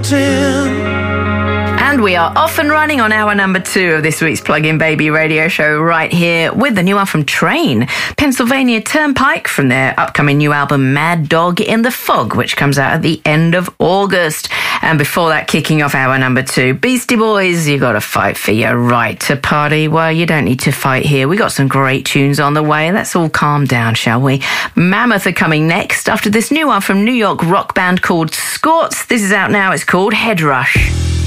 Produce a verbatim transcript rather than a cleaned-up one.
And we are off and running on hour number two of this week's Plug-in Baby radio show right here with the new one from Train, Pennsylvania Turnpike, from their upcoming new album Mad Dog in the Fog, which comes out at the end of August. And before that, kicking off hour number two, Beastie Boys, You Gotta Fight for Your Right to Party. Well, you don't need to fight here. We got some great tunes on the way. Let's all calm down, shall we? Mammoth are coming next after this new one from New York rock band called Scorts. This is out now. It's called Head Rush.